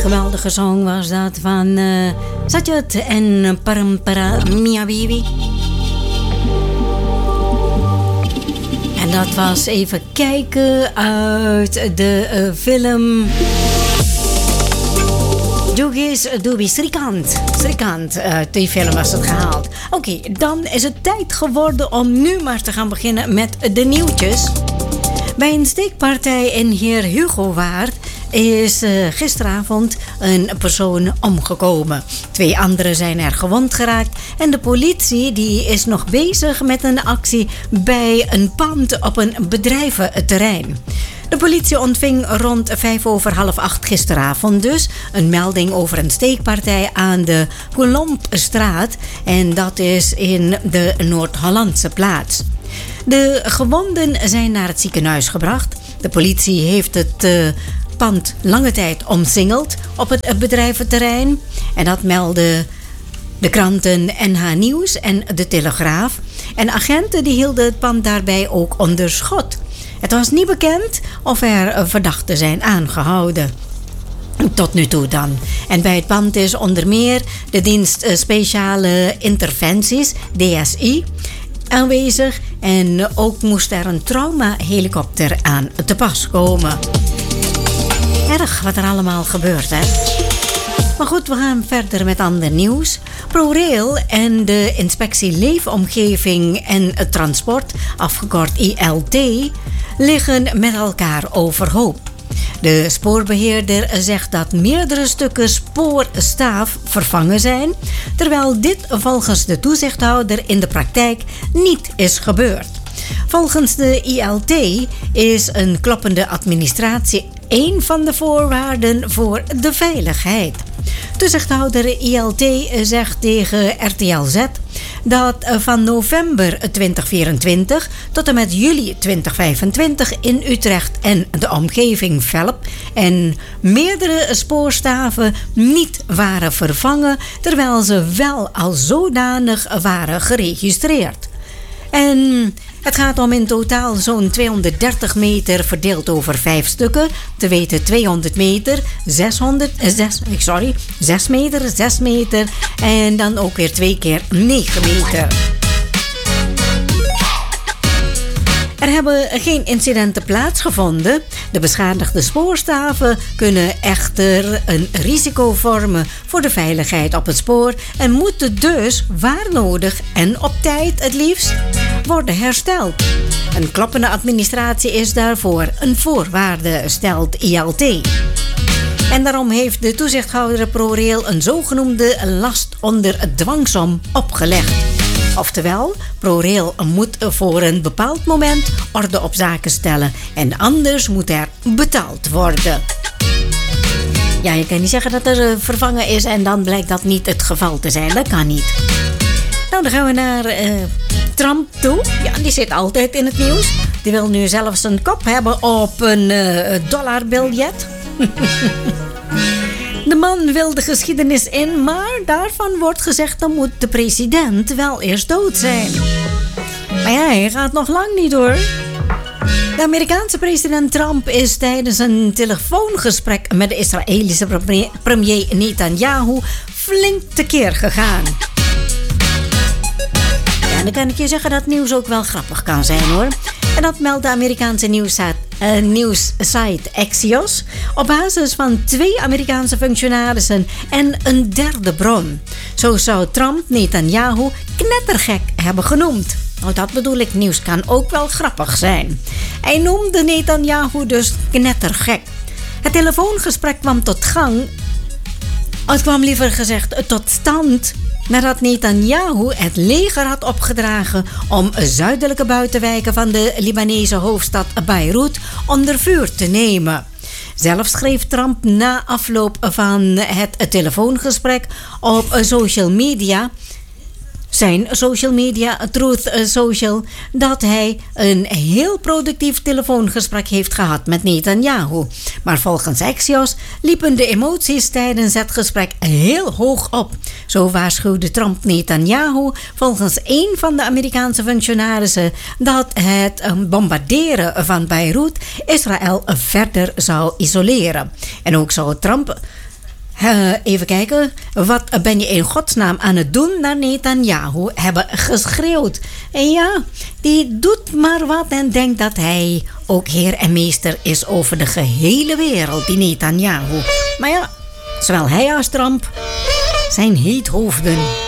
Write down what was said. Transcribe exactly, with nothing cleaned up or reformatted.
Geweldige song was dat van uh, Sajjad en Parampara Mia Bibi. En dat was even kijken uit de uh, film Jogis Doobie Srikant. Srikant, uit die film was het gehaald. Oké, okay, dan is het tijd geworden om nu maar te gaan beginnen met de nieuwtjes. Bij een steekpartij in Heer Hugowaard is uh, gisteravond een persoon omgekomen. Twee anderen zijn er gewond geraakt en de politie die is nog bezig met een actie bij een pand op een bedrijventerrein. De politie ontving rond vijf over half acht gisteravond dus een melding over een steekpartij aan de Colombstraat en dat is in de Noord-Hollandse plaats. De gewonden zijn naar het ziekenhuis gebracht. De politie heeft het uh, pand lange tijd omsingeld op het bedrijventerrein. En dat melden de kranten N H Nieuws en De Telegraaf. En agenten die hielden het pand daarbij ook onder schot. Het was niet bekend of er verdachten zijn aangehouden. Tot nu toe dan. En bij het pand is onder meer de dienst Speciale Interventies, D S I, aanwezig. En ook moest er een traumahelikopter aan te pas komen. Erg wat er allemaal gebeurt, hè? Maar goed, we gaan verder met ander nieuws. ProRail en de Inspectie Leefomgeving en Transport, afgekort I L T, liggen met elkaar overhoop. De spoorbeheerder zegt dat meerdere stukken spoorstaaf vervangen zijn, terwijl dit volgens de toezichthouder in de praktijk niet is gebeurd. Volgens de I L T is een kloppende administratie één van de voorwaarden voor de veiligheid. Toezichthouder I L T zegt tegen R T L Z dat van november twintig vierentwintig tot en met juli twintig vijfentwintig in Utrecht en de omgeving Velp en meerdere spoorstaven niet waren vervangen, terwijl ze wel al zodanig waren geregistreerd. En het gaat om in totaal zo'n tweehonderddertig meter verdeeld over vijf stukken. Te weten tweehonderd meter, zeshonderd, zes, sorry, zes meter, zes meter en dan ook weer twee keer negen meter. Er hebben geen incidenten plaatsgevonden. De beschadigde spoorstaven kunnen echter een risico vormen voor de veiligheid op het spoor en moeten dus waar nodig en op tijd het liefst worden hersteld. Een kloppende administratie is daarvoor een voorwaarde, stelt I L T. En daarom heeft de toezichthouder ProRail een zogenoemde last onder dwangsom opgelegd. Oftewel, ProRail moet voor een bepaald moment orde op zaken stellen en anders moet er betaald worden. Ja, je kan niet zeggen dat er vervangen is en dan blijkt dat niet het geval te zijn. Dat kan niet. Nou, dan gaan we naar uh, Trump toe. Ja, die zit altijd in het nieuws. Die wil nu zelfs een kop hebben op een uh, dollarbiljet. De man wil de geschiedenis in, maar daarvan wordt gezegd dan moet de president wel eerst dood zijn. Maar ja, hij gaat nog lang niet hoor. De Amerikaanse president Trump is tijdens een telefoongesprek met de Israëlische premier Netanyahu flink tekeer gegaan. Ja, dan kan ik je zeggen dat nieuws ook wel grappig kan zijn hoor. En dat meldt de Amerikaanse nieuwssite, uh, nieuwssite Axios op basis van twee Amerikaanse functionarissen en een derde bron. Zo zou Trump Netanyahu knettergek hebben genoemd. Nou, dat bedoel ik, nieuws kan ook wel grappig zijn. Hij noemde Netanyahu dus knettergek. Het telefoongesprek kwam tot gang, het kwam liever gezegd tot stand, nadat Netanyahu het leger had opgedragen om zuidelijke buitenwijken van de Libanese hoofdstad Beirut onder vuur te nemen. Zelf schreef Trump na afloop van het telefoongesprek op social media, zijn social media, Truth Social, dat hij een heel productief telefoongesprek heeft gehad met Netanyahu. Maar volgens Axios liepen de emoties tijdens het gesprek heel hoog op. Zo waarschuwde Trump Netanyahu volgens een van de Amerikaanse functionarissen dat het bombarderen van Beirut Israël verder zou isoleren. En ook zou Trump Uh, even kijken. Wat ben je in godsnaam aan het doen naar Netanyahu? Hebben geschreeuwd. En ja, die doet maar wat en denkt dat hij ook heer en meester is over de gehele wereld, die Netanyahu. Maar ja, zowel hij als Trump zijn heethoofden.